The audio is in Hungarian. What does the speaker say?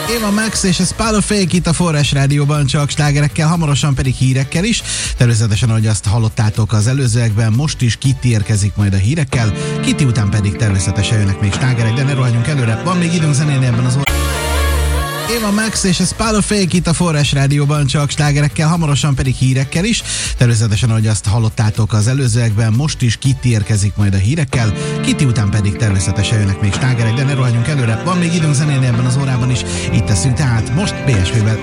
Eva Max és a Spell of Fake itt a Forrás Rádióban, csak slágerekkel, hamarosan pedig hírekkel is. Természetesen, ahogy azt hallottátok az előzőekben, most is Kitty érkezik majd a hírekkel. Kitty után pedig természetesen jönnek még slágerek, de ne rohanjunk előre, van még időnk zenélni ebben az Eva Max és a Spell of Fake itt a Forrás Rádióban, csak slágerekkel, hamarosan pedig hírekkel is. Természetesen, ahogy azt hallottátok az előzőekben, most is Kitty érkezik majd a hírekkel. Kitty után pedig természetesen jönnek még slágerek, de ne rohanjunk előre, van még időnk zenélni ebben az órában is. Itt teszünk tehát most BSV-vel.